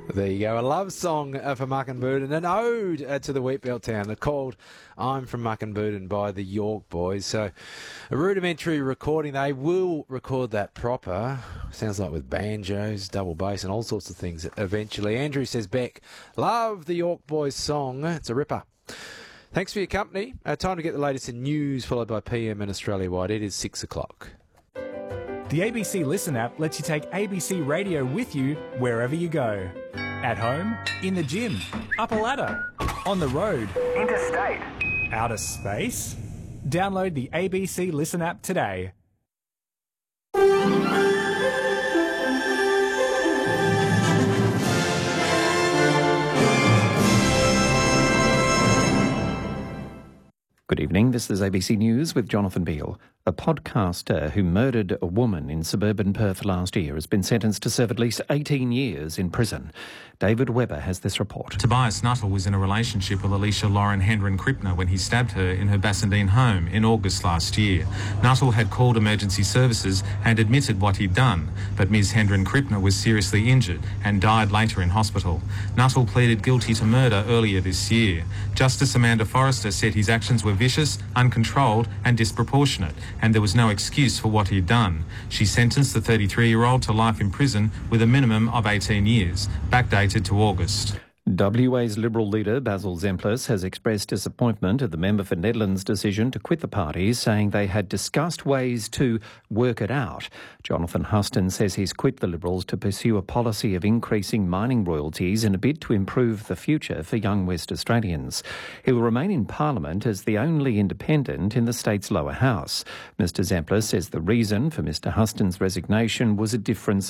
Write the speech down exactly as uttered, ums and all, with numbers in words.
There you go, a love song uh, for Muckenbudden, an ode uh, to the Wheatbelt town called I'm from Muckenbudden by the York Boys. So a rudimentary recording, they will record that proper, sounds like with banjos, double bass and all sorts of things eventually. Andrew says, Beck, love the York Boys song, it's a ripper. Thanks for your company. Uh, time to get the latest in news, followed by P M and Australia-wide. It is six o'clock. The A B C Listen app lets you take A B C Radio with you wherever you go. At home, in the gym, up a ladder, on the road, interstate, outer space. Download the A B C Listen app today. Good evening, this is A B C News with Jonathan Beale. A podcaster who murdered a woman in suburban Perth last year has been sentenced to serve at least eighteen years in prison. David Webber has this report. Tobias Nuttall was in a relationship with Alicia Lauren Hendren Krippner when he stabbed her in her Bassendean home in August last year. Nuttall had called emergency services and admitted what he'd done, but Miz Hendren Krippner was seriously injured and died later in hospital. Nuttall pleaded guilty to murder earlier this year. Justice Amanda Forrester said his actions were vicious, uncontrolled and disproportionate, and there was no excuse for what he'd done. She sentenced the thirty-three-year-old to life in prison with a minimum of eighteen years, backdated to August. W A's Liberal leader Basil Zempilas has expressed disappointment at the member for Nedland's decision to quit the party, saying they had discussed ways to work it out. Jonathan Huston says he's quit the Liberals to pursue a policy of increasing mining royalties in a bid to improve the future for young West Australians. He will remain in Parliament as the only independent in the state's lower house. Mister Zempilas says the reason for Mister Huston's resignation was a difference